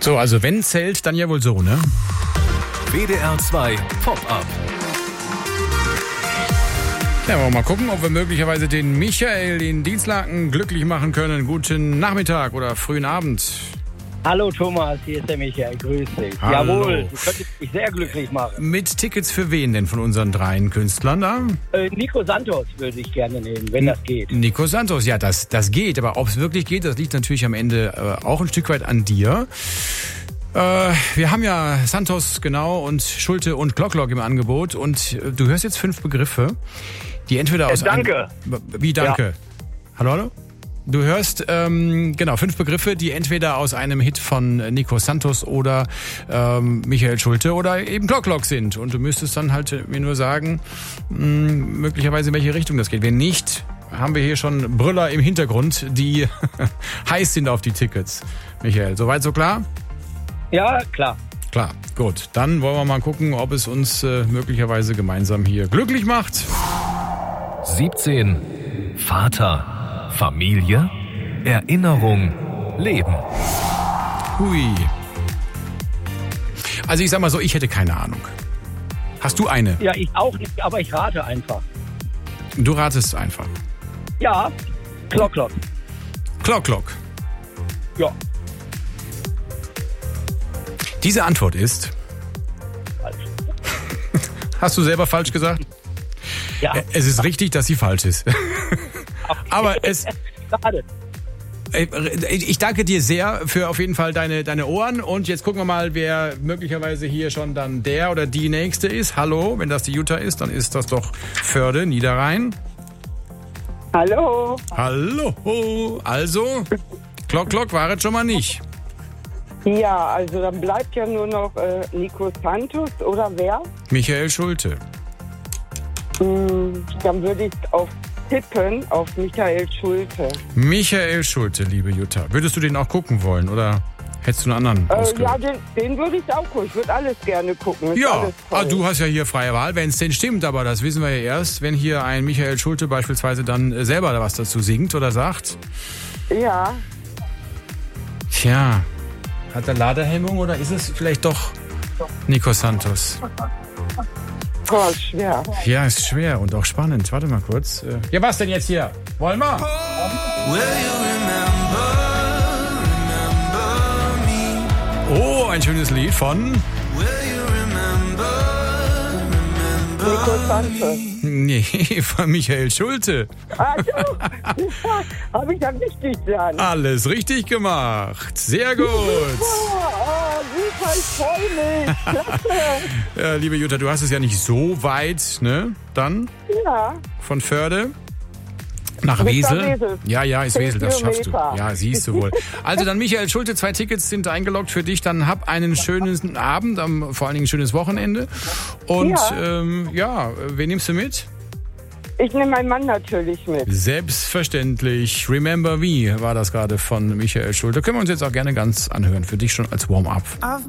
So, also wenn zählt, dann ja wohl so, ne? WDR 2 Pop-Up. Ja, wollen wir mal gucken, ob wir möglicherweise den Michael in Dienstlaken glücklich machen können. Guten Nachmittag oder frühen Abend. Hallo Thomas, hier ist der Michael, grüß dich. Hallo. Jawohl, du könntest mich sehr glücklich machen. Mit Tickets für wen denn von unseren dreien Künstlern da? Nico Santos würde ich gerne nehmen, wenn das geht. Nico Santos, ja, das geht. Aber ob es wirklich geht, das liegt natürlich am Ende auch ein Stück weit an dir. Wir haben ja Santos, genau, und Schulte und Glocklock im Angebot. Und du hörst jetzt 5 Begriffe, die entweder aus... Danke. Wie danke? Ja. Hallo? Du hörst, 5 Begriffe, die entweder aus einem Hit von Nico Santos oder Michael Schulte oder eben Glocklock sind. Und du müsstest dann halt mir nur sagen, möglicherweise in welche Richtung das geht. Wenn nicht, haben wir hier schon Brüller im Hintergrund, die heiß sind auf die Tickets. Michael, soweit so klar? Ja, klar. Klar, gut. Dann wollen wir mal gucken, ob es uns möglicherweise gemeinsam hier glücklich macht. 17. Vater. Familie, Erinnerung, Leben. Hui. Also ich sag mal so, ich hätte keine Ahnung. Hast du eine? Ja, ich auch nicht, aber ich rate einfach. Du ratest einfach. Ja, Glocklock. Glocklock. Ja. Diese Antwort ist... Falsch. Hast du selber falsch gesagt? Ja. Es ist richtig, dass sie falsch ist. Aber Schade. Ich danke dir sehr für auf jeden Fall deine Ohren. Und jetzt gucken wir mal, wer möglicherweise hier schon dann der oder die Nächste ist. Hallo, wenn das die Jutta ist, dann ist das doch Förde, Niederrhein. Hallo. Hallo. Also, Glock war es schon mal nicht. Ja, also dann bleibt ja nur noch Nico Santos oder wer? Michael Schulte. Dann würde ich tippen auf Michael Schulte. Michael Schulte, liebe Jutta. Würdest du den auch gucken wollen oder hättest du einen anderen ausgewählt? Ja, den würde ich auch gucken. Ich würde alles gerne gucken. Ist Ja, alles du hast ja hier freie Wahl, wenn es denn stimmt, aber das wissen wir ja erst, wenn hier ein Michael Schulte beispielsweise dann selber was dazu singt oder sagt. Ja. Tja, hat er Ladehemmung oder ist es vielleicht doch Nico Santos? Oh, schwer. Ja, ist schwer und auch spannend. Warte mal kurz. Ja, was denn jetzt hier? Wollen wir? Oh, ein schönes Lied von... Nico Santos. Nee, von Michael Schulte. Also, habe ich dann richtig dann. Alles richtig gemacht. Sehr gut. Super, ich freue mich. Klasse. Ja, liebe Jutta, du hast es ja nicht so weit, ne? Dann Ja. von Förde nach Bis Wesel. nach Wesel. Ja, ist 10 Wesel, das schaffst du. Kilometer. Ja, siehst du wohl. Also dann Michael Schulte, 2 Tickets sind eingeloggt für dich. Dann hab einen schönen Abend, vor allen Dingen ein schönes Wochenende. Und wen nimmst du mit? Ich nehme meinen Mann natürlich mit. Selbstverständlich. Remember Me war das gerade von Michael Schulte. Können wir uns jetzt auch gerne ganz anhören. Für dich schon als Warm-up.